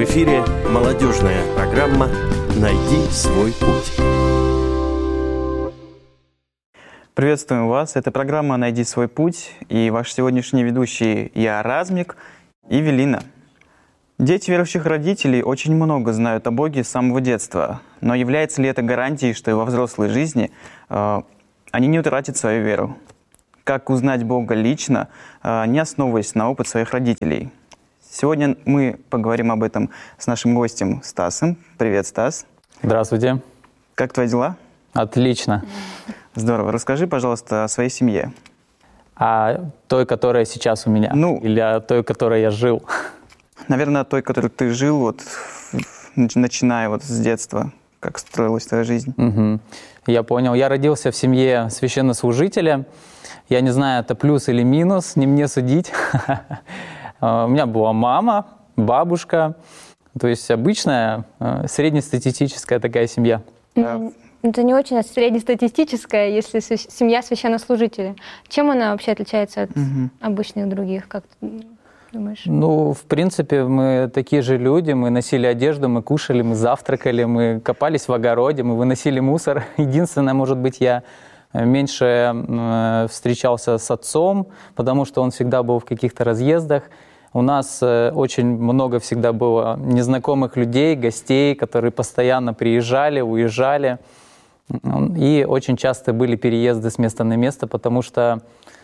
В эфире молодежная программа «Найди свой путь». Приветствуем вас. Это программа «Найди свой путь». И ваш сегодняшний ведущий я, Размик, и Велина. Дети верующих родителей очень много знают о Боге с самого детства. Но является ли это гарантией, что и во взрослой жизни они не утратят свою веру? Как узнать Бога лично, не основываясь на опыт своих родителей? Сегодня мы поговорим об этом с нашим гостем Стасом. Привет, Стас. Здравствуйте. Как твои дела? Отлично. Здорово. Расскажи, пожалуйста, о своей семье. А той, которая сейчас у меня? Или о той, которой я жил? Наверное, о той, которой ты жил, начиная с детства. Как строилась твоя жизнь? Угу. Я понял. Я родился в семье священнослужителя. Я не знаю, это плюс или минус, не мне судить. У меня была мама, бабушка. То есть обычная среднестатистическая такая семья. Это не очень среднестатистическая, если семья священнослужителя. Чем она вообще отличается от обычных других, как ты думаешь? В принципе, мы такие же люди. Мы носили одежду, мы кушали, мы завтракали, мы копались в огороде, мы выносили мусор. Единственное, может быть, я меньше встречался с отцом, потому что он всегда был в каких-то разъездах. У нас очень много всегда было незнакомых людей, гостей, которые постоянно приезжали, уезжали. И очень часто были переезды с места на место, потому что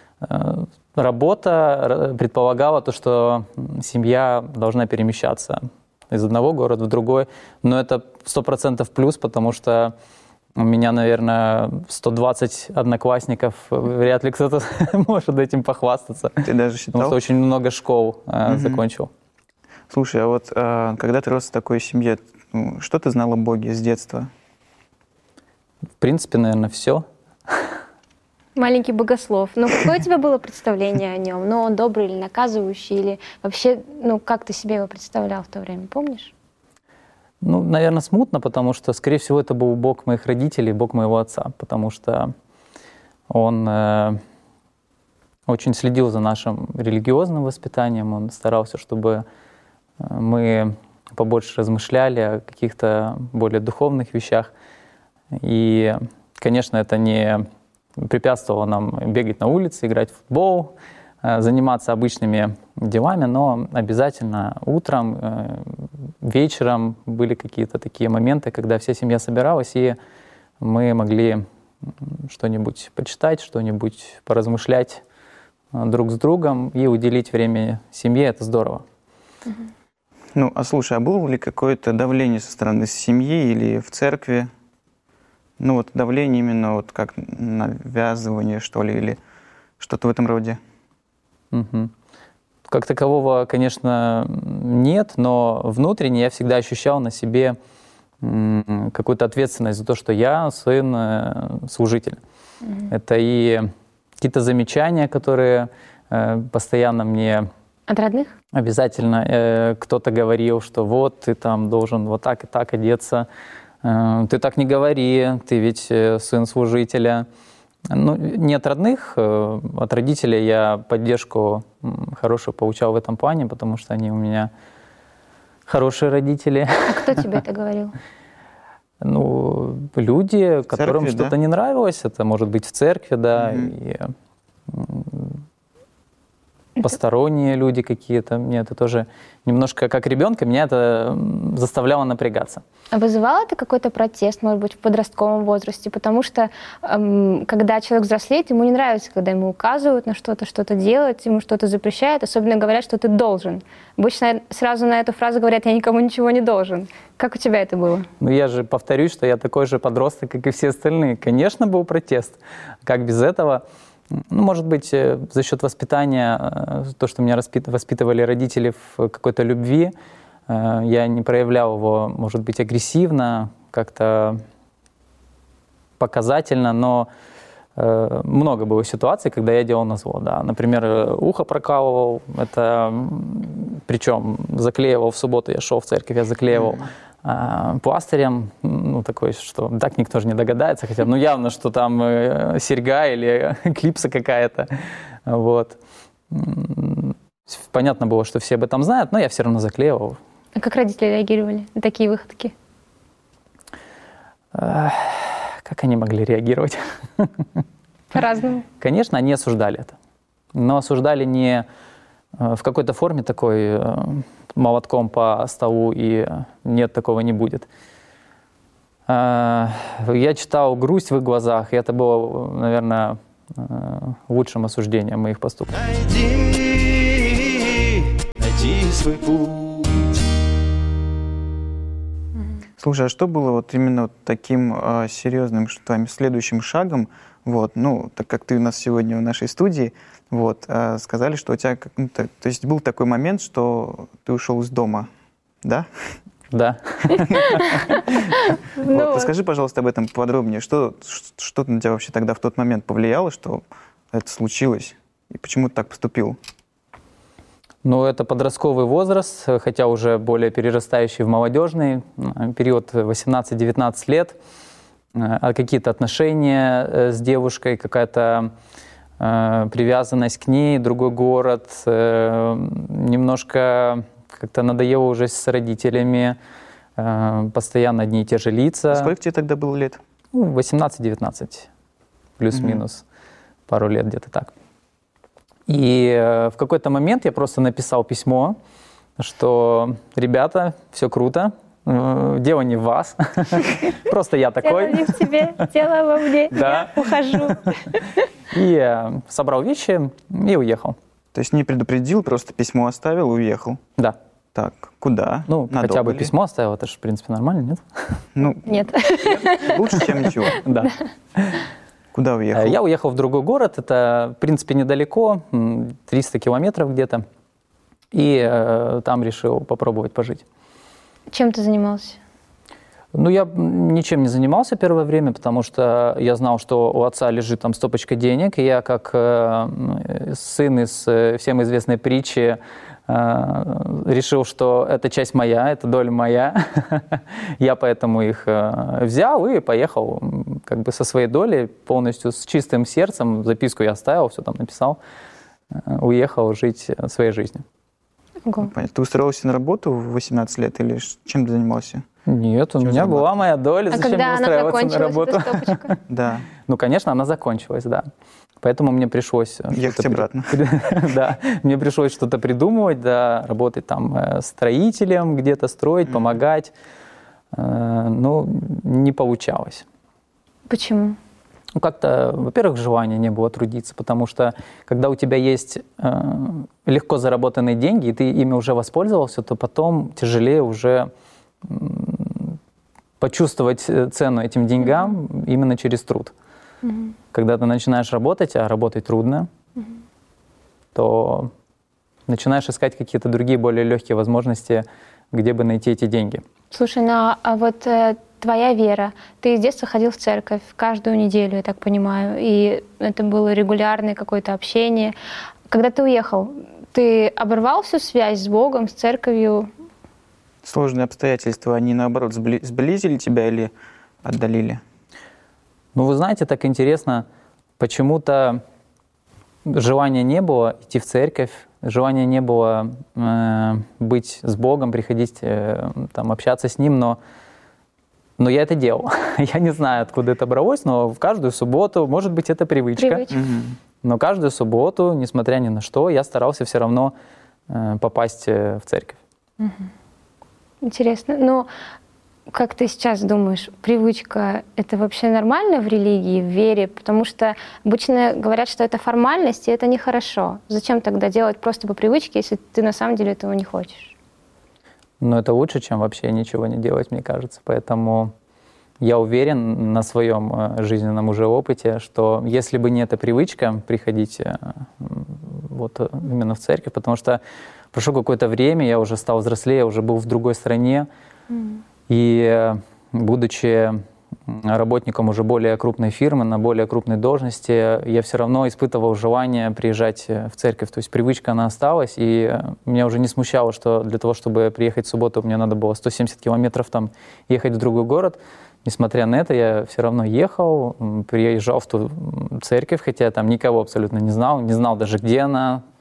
работа предполагала то, что семья должна перемещаться из одного города в другой. Но это 100% плюс, потому что у меня, наверное, 120 одноклассников. Вряд ли кто-то может этим похвастаться. Ты даже считал? Потому что очень много школ закончил. Слушай, а когда ты рос в такой семье, что ты знал о Боге с детства? В принципе, наверное, все. Маленький богослов. Какое у тебя было представление о нем? Он добрый или наказывающий? Или вообще, как ты себе его представлял в то время, помнишь? Наверное, смутно, потому что, скорее всего, это был Бог моих родителей, Бог моего отца, потому что он очень следил за нашим религиозным воспитанием, он старался, чтобы мы побольше размышляли о каких-то более духовных вещах. И, конечно, это не препятствовало нам бегать на улице, играть в футбол, заниматься обычными делами, но обязательно утром, вечером были какие-то такие моменты, когда вся семья собиралась, и мы могли что-нибудь почитать, что-нибудь поразмышлять друг с другом и уделить время семье. Это здорово. Слушай, а было ли какое-то давление со стороны семьи или в церкви? Давление именно как навязывание, что ли, или что-то в этом роде? Как такового, конечно, нет, но внутренне я всегда ощущал на себе какую-то ответственность за то, что я сын служитель. Это и какие-то замечания, которые постоянно мне... От родных? Обязательно кто-то говорил, что вот ты там должен вот так и так одеться, ты так не говори, ты ведь сын служителя. Не от родных, от родителей я поддержку хорошую получал в этом плане, потому что они у меня хорошие родители. А кто тебе это говорил? Люди, которым что-то не нравилось. Это может быть в церкви, да, и посторонние люди какие-то. Мне это тоже немножко, как ребенка, меня это заставляло напрягаться. А вызывало это какой-то протест, может быть, в подростковом возрасте? Потому что, когда человек взрослеет, ему не нравится, когда ему указывают на что-то делать, ему что-то запрещают, особенно говорят, что ты должен. Обычно сразу на эту фразу говорят: я никому ничего не должен. Как у тебя это было? Я же повторюсь, что я такой же подросток, как и все остальные. Конечно, был протест. Как без этого? Может быть, за счет воспитания, то, что меня воспитывали родители в какой-то любви, я не проявлял его, может быть, агрессивно, как-то показательно, но много было ситуаций, когда я делал назло. Да. Например, ухо прокалывал, это причем заклеивал в субботу, я шел в церковь, я заклеивал пластырем, такой, что так никто же не догадается, хотя явно, что там серьга или клипса какая-то. Вот. Понятно было, что все об этом знают, но я все равно заклеивал. А как родители реагировали на такие выходки? Как они могли реагировать? По-разному. Конечно, они осуждали это. Но осуждали не в какой-то форме такой молотком по столу и нет, такого не будет. Я читал грусть в их глазах, и это было, наверное, лучшим осуждением моих поступков. Найди свой путь. Слушай, а что было вот именно вот таким серьезным твоим следующим шагом? Вот, ну, так как ты у нас сегодня в нашей студии, вот, сказали, что у тебя то есть был такой момент, что ты ушел из дома, да? Да. Вот, расскажи, пожалуйста, об этом подробнее. Что на тебя вообще тогда в тот момент повлияло, что это случилось? И почему ты так поступил? Ну, это подростковый возраст, хотя уже более перерастающий в молодежный, период 18-19 лет. Какие-то отношения с девушкой, какая-то привязанность к ней, другой город, немножко как-то надоело уже с родителями, постоянно одни и те же лица. Сколько тебе тогда было лет? 18-19, плюс-минус, пару лет где-то так. И в какой-то момент я просто написал письмо, что, ребята, все круто, дело не в вас, просто я такой. Дело не в тебе, дело во мне, Да. я ухожу. И собрал вещи и уехал. То есть не предупредил, просто письмо оставил и уехал? Да. Так, куда? Ну, Надолго хотя бы ли? письмо оставил, это же, в принципе, нормально, нет? Ну, Нет. лучше, чем ничего. Да. Куда уехал? Я уехал в другой город, это, в принципе, недалеко, 300 километров где-то, и там решил попробовать пожить. Чем ты занимался? Ну, я ничем не занимался первое время, потому что я знал, что у отца лежит там стопочка денег, и я, как сын из всем известной притчи, решил, что это часть моя, это доля моя. Я поэтому их взял и поехал как бы со своей долей, полностью с чистым сердцем. Записку я оставил, все там написал. Уехал жить своей жизнью. Ого. Понятно. Ты устроился на работу в 18 лет или чем ты занимался? Нет, у Чем меня была моя доля, А зачем когда мне она устраиваться на закончилась, работу? эта стопочка? Да, Ну, конечно, она закончилась, да. Поэтому мне пришлось... ехать обратно. Да, мне пришлось что-то придумывать, да, работать там строителем, где-то строить, помогать. Но не получалось. Почему? Ну, как-то, во-первых, желания не было трудиться, потому что когда у тебя есть легко заработанные деньги, и ты ими уже воспользовался, то потом тяжелее уже почувствовать цену этим деньгам именно через труд. Когда ты начинаешь работать, а работать трудно, то начинаешь искать какие-то другие, более легкие возможности, где бы найти эти деньги. Слушай, ну а вот твоя вера, ты с детства ходил в церковь каждую неделю, я так понимаю, и это было регулярное какое-то общение. Когда ты уехал, ты оборвал всю связь с Богом, с церковью? Сложные обстоятельства, они наоборот сблизили тебя или отдалили? Ну, вы знаете, так интересно, почему-то желания не было идти в церковь, желания не было быть с Богом, приходить, там, общаться с Ним, но я это делал. Я не знаю, откуда это бралось, но в каждую субботу, может быть, это привычка. Но каждую субботу, несмотря ни на что, я старался все равно попасть в церковь. Интересно. Но как ты сейчас думаешь, привычка — это вообще нормально в религии, в вере? Потому что обычно говорят, что это формальность, и это нехорошо. Зачем тогда делать просто по привычке, если ты на самом деле этого не хочешь? Но это лучше, чем вообще ничего не делать, мне кажется. Поэтому я уверен на своем жизненном уже опыте, что если бы не эта привычка приходить вот именно в церковь, потому что прошло какое-то время, я уже стал взрослее, уже был в другой стране, и будучи работником уже более крупной фирмы, на более крупной должности, я все равно испытывал желание приезжать в церковь. То есть привычка, она осталась, и меня уже не смущало, что для того, чтобы приехать в субботу, мне надо было 170 километров там ехать в другой город. Несмотря на это, я все равно ехал, приезжал в ту церковь, хотя я там никого абсолютно не знал даже где она,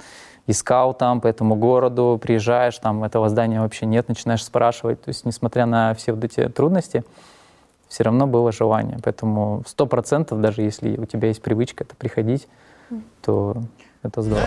искал там по этому городу, приезжаешь, там этого здания вообще нет, начинаешь спрашивать. То есть, несмотря на все вот эти трудности, все равно было желание. Поэтому 100%, даже если у тебя есть привычка это приходить, то это здорово.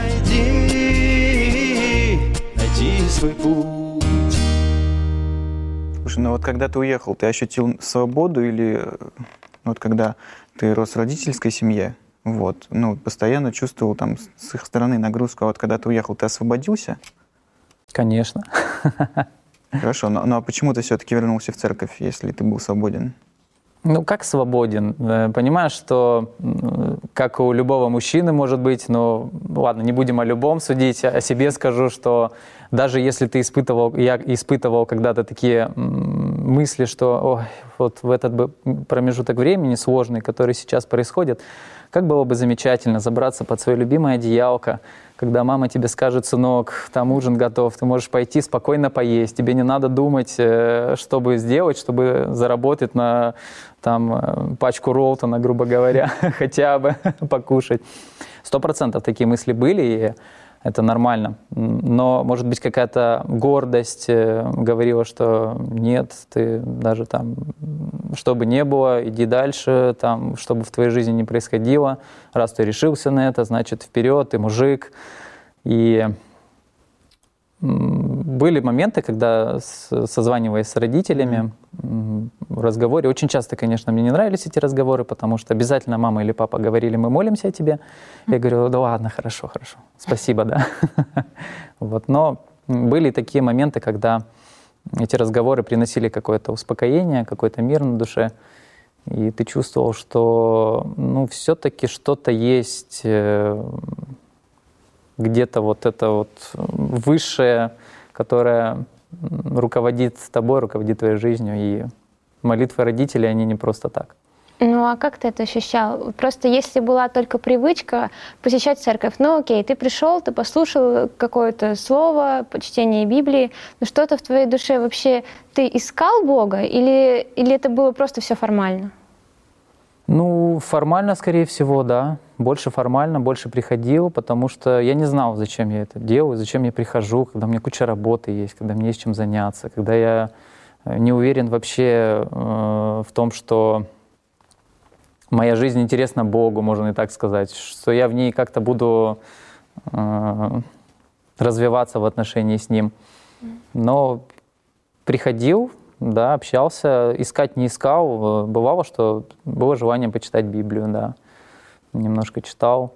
Найди свой путь. Слушай, ну вот когда ты уехал, ты ощутил свободу или вот когда ты рос в родительской семье, вот, ну, постоянно чувствовал там с их стороны нагрузку, а вот когда ты уехал, ты освободился? Конечно. Хорошо, ну а почему ты все-таки вернулся в церковь, если ты был свободен? Ну, как свободен? Понимаешь, что как у любого мужчины может быть, но ладно, не будем о любом судить, о себе скажу, что даже если ты испытывал, я испытывал когда-то такие мысли, что ой, вот в этот промежуток времени сложный, который сейчас происходит, как было бы замечательно забраться под свое любимое одеялко, когда мама тебе скажет: сынок, там ужин готов, ты можешь пойти спокойно поесть, тебе не надо думать, что бы сделать, чтобы заработать на там, пачку Ролтона, грубо говоря, хотя бы покушать. 100% такие мысли были, и это нормально. Но, может быть, какая-то гордость говорила, что нет, ты даже там, что бы ни было, иди дальше, там, что бы в твоей жизни не происходило. Раз ты решился на это, значит, вперед, ты мужик. И были моменты, когда, созваниваясь с родителями, в разговоре, очень часто, конечно, мне не нравились эти разговоры, потому что обязательно мама или папа говорили: мы молимся о тебе. Я говорю: да ладно, хорошо, спасибо, да. Вот, но были такие моменты, когда эти разговоры приносили какое-то успокоение, какой-то мир на душе, и ты чувствовал, что, ну, все-таки что-то есть, где-то вот это вот высшее, которое руководит тобой, руководит твоей жизнью. И молитвы родителей, они не просто так. Ну а как ты это ощущал? Просто если была только привычка посещать церковь, ну окей, ты пришел, ты послушал какое-то слово, чтение Библии, но что-то в твоей душе вообще, ты искал Бога или это было просто все формально? Ну, формально, скорее всего, да. Больше формально, больше приходил, потому что я не знал, зачем я это делаю, зачем я прихожу, когда у меня куча работы есть, когда мне есть чем заняться, когда я не уверен вообще в том, что моя жизнь интересна Богу, можно и так сказать, что я в ней как-то буду развиваться в отношении с Ним. Но приходил, да, общался, искать не искал. Бывало, что было желание почитать Библию, да. Немножко читал.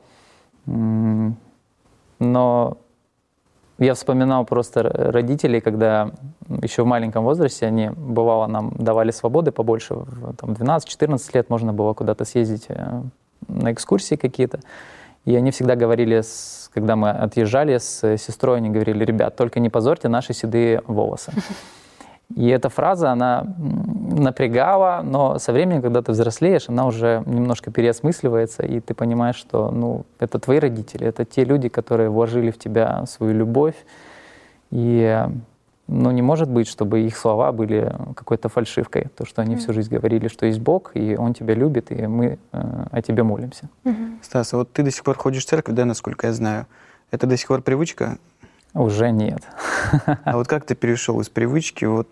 Но я вспоминал просто родителей, когда еще в маленьком возрасте они, бывало, нам давали свободы побольше. Там, 12-14 лет можно было куда-то съездить на экскурсии какие-то. И они всегда говорили, когда мы отъезжали с сестрой, они говорили: ребят, только не позорьте наши седые волосы. И эта фраза, она напрягала, но со временем, когда ты взрослеешь, она уже немножко переосмысливается, и ты понимаешь, что, ну, это твои родители, это те люди, которые вложили в тебя свою любовь, и, ну, не может быть, чтобы их слова были какой-то фальшивкой, то, что они всю жизнь говорили, что есть Бог, и Он тебя любит, и мы о тебе молимся. Стас, а вот ты до сих пор ходишь в церковь, да, насколько я знаю. Это до сих пор привычка? Уже нет. А вот как ты перешел из привычки вот,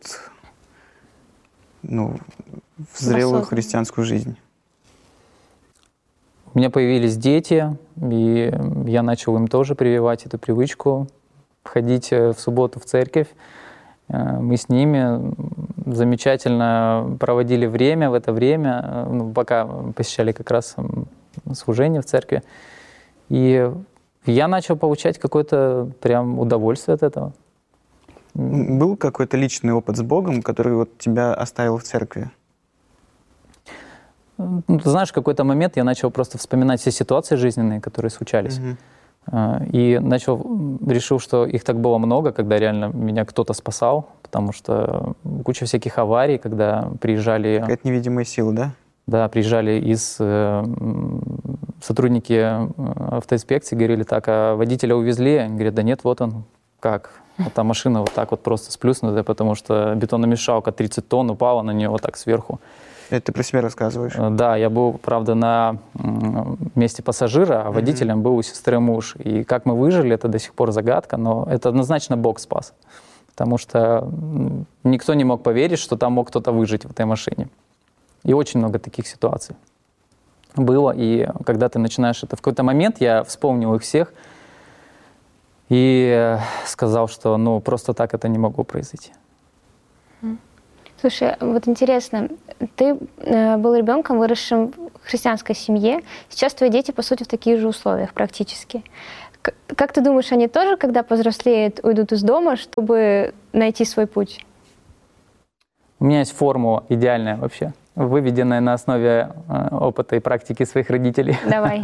ну, в зрелую христианскую жизнь? У меня появились дети, и я начал им тоже прививать эту привычку, ходить в субботу в церковь. Мы с ними замечательно проводили время в это время, ну, пока посещали как раз служение в церкви. И я начал получать какое-то прям удовольствие от этого. Был какой-то личный опыт с Богом, который вот тебя оставил в церкви? Ну, ты знаешь, в какой-то момент я начал просто вспоминать все ситуации жизненные, которые случались. И решил, что их так было много, когда реально меня кто-то спасал, потому что куча всяких аварий, когда приезжали... Какая-то невидимая сила, да? Да, приезжали сотрудники автоинспекции, говорили: так, а водителя увезли? Они говорят: да нет, вот он, как? Вот та машина вот так вот просто сплюснутая, потому что бетономешалка 30 тонн упала на нее вот так сверху. Это ты про себя рассказываешь. Да, я был, правда, на месте пассажира, а водителем был у сестры муж. И как мы выжили, это до сих пор загадка, но это однозначно Бог спас. Потому что никто не мог поверить, что там мог кто-то выжить в этой машине. И очень много таких ситуаций было. И когда ты начинаешь это... В какой-то момент я вспомнил их всех и сказал, что ну просто так это не могло произойти. Слушай, вот интересно, ты был ребенком, выросшим в христианской семье. Сейчас твои дети, по сути, в таких же условиях практически. Как ты думаешь, они тоже, когда повзрослеют, уйдут из дома, чтобы найти свой путь? У меня есть формула идеальная вообще, выведенная на основе опыта и практики своих родителей. Давай.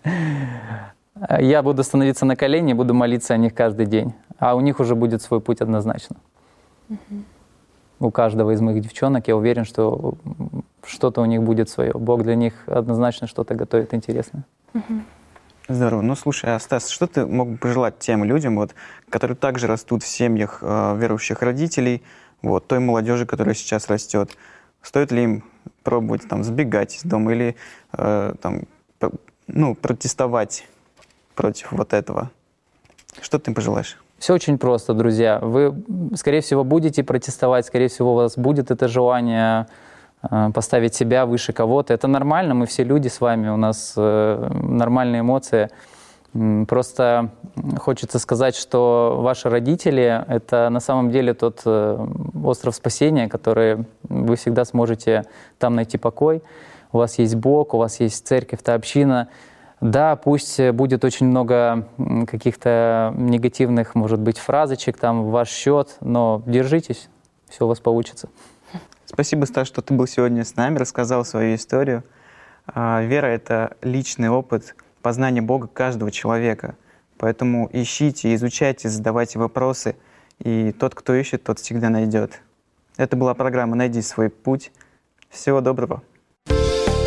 Я буду становиться на колени, буду молиться о них каждый день, а у них уже будет свой путь однозначно. У каждого из моих девчонок, я уверен, что что-то у них будет свое. Бог для них однозначно что-то готовит интересное. Здорово. Ну, слушай, а Стас, что ты мог бы пожелать тем людям, вот, которые также растут в семьях верующих родителей, вот, той молодежи, которая сейчас растет? Стоит ли им пробовать там сбегать из дома или там, ну, протестовать против вот этого? Что ты им пожелаешь? Все очень просто, друзья. Вы, скорее всего, будете протестовать, скорее всего, у вас будет это желание поставить себя выше кого-то. Это нормально, мы все люди с вами, у нас нормальные эмоции. Просто хочется сказать, что ваши родители — это на самом деле тот остров спасения, который вы всегда сможете там найти покой. У вас есть Бог, у вас есть церковь, та община. Да, пусть будет очень много каких-то негативных, может быть, фразочек там в ваш счет, но держитесь, все у вас получится. Спасибо, Стас, что ты был сегодня с нами, рассказал свою историю. Вера — это личный опыт познания Бога каждого человека. Поэтому ищите, изучайте, задавайте вопросы, и тот, кто ищет, тот всегда найдет. Это была программа «Найди свой путь». Всего доброго.